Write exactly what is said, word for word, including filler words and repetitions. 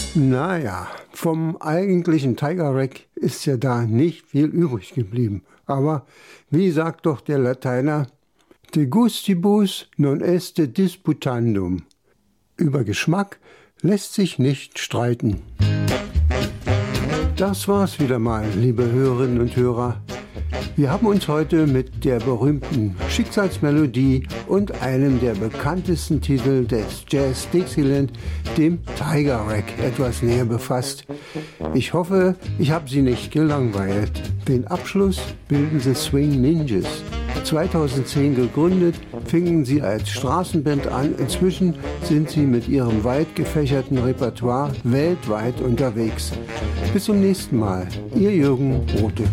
Naja, vom eigentlichen Tiger Rag ist ja da nicht viel übrig geblieben. Aber wie sagt doch der Lateiner, de gustibus non est disputandum. Über Geschmack lässt sich nicht streiten. Das war's wieder mal, liebe Hörerinnen und Hörer. Wir haben uns heute mit der berühmten Schicksalsmelodie und einem der bekanntesten Titel des Jazz Dixieland, dem Tiger Rag, etwas näher befasst. Ich hoffe, ich habe Sie nicht gelangweilt. Den Abschluss bilden The Swing Ninjas. zweitausendzehn gegründet, fingen sie als Straßenband an. Inzwischen sind sie mit ihrem weit gefächerten Repertoire weltweit unterwegs. Bis zum nächsten Mal. Ihr Jürgen Rothe.